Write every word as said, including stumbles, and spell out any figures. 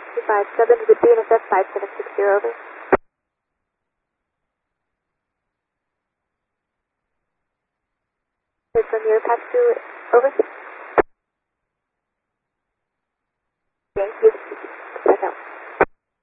two five seven, with D N S S five seven six zero, over. From your patch two, over.